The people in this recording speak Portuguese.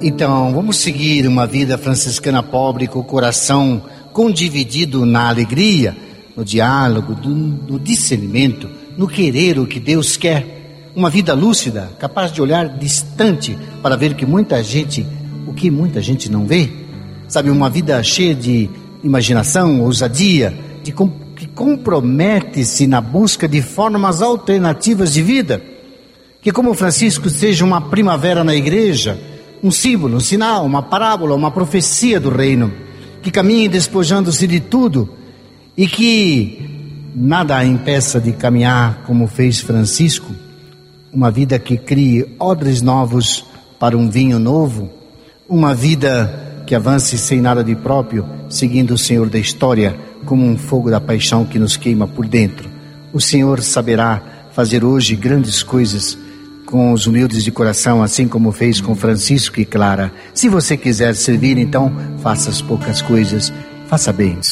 Então, vamos seguir uma vida franciscana pobre, com o coração condividido na alegria, no diálogo, no discernimento, no querer o que Deus quer. Uma vida lúcida, capaz de olhar distante para ver o que muita gente não vê. Sabe, uma vida cheia de imaginação, ousadia, que compromete-se na busca de formas alternativas de vida. Que como Francisco seja uma primavera na igreja, um símbolo, um sinal, uma parábola, uma profecia do reino, que caminhe despojando-se de tudo e que nada a impeça de caminhar como fez Francisco, uma vida que crie odres novos para um vinho novo, uma vida que avance sem nada de próprio, seguindo o Senhor da história como um fogo da paixão que nos queima por dentro. O Senhor saberá fazer hoje grandes coisas com os humildes de coração, assim como fez com Francisco e Clara. Se você quiser servir, então faça as poucas coisas, faça bem.